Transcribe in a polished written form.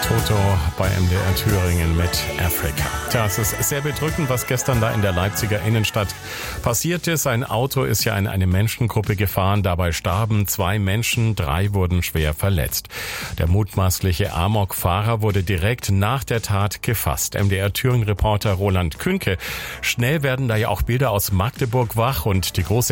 Foto bei MDR Thüringen mit Afrika. Tja, es ist sehr bedrückend, was gestern da in der Leipziger Innenstadt passiert ist. Ein Auto ist ja in eine Menschengruppe gefahren. Dabei starben 2 Menschen, 3 wurden schwer verletzt. Der mutmaßliche Amok-Fahrer wurde direkt nach der Tat gefasst. MDR Thüringen-Reporter Roland Künke. Schnell werden da ja auch Bilder aus Magdeburg wach und die große